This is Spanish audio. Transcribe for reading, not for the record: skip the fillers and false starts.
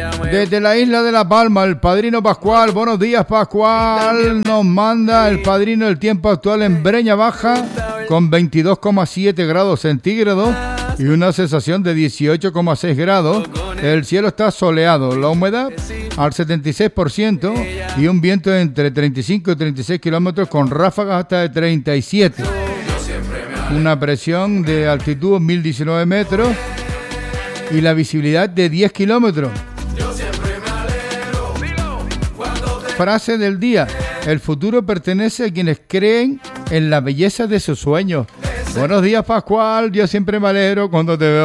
Desde la isla de La Palma, el padrino Pascual. Buenos días, Pascual. Nos manda el padrino el tiempo actual en Breña Baja con 22,7 grados centígrados y una sensación de 18,6 grados. El cielo está soleado, la humedad al 76% y un viento entre 35 y 36 kilómetros con ráfagas hasta de 37. Una presión de altitud 1019 metros y la visibilidad de 10 kilómetros. Frase del día: el futuro pertenece a quienes creen en la belleza de sus sueños. Buenos días, Pascual. Yo siempre me alegro cuando te veo